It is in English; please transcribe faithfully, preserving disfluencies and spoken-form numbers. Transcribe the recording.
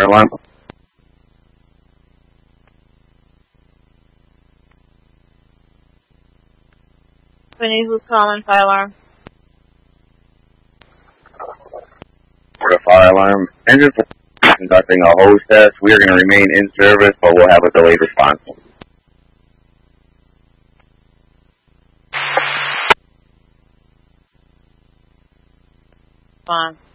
alarm. Vinny's was calling fire alarm. For the fire alarm. Engine conducting a hose test. We are going to remain in service, but we'll have a delayed response. Fine.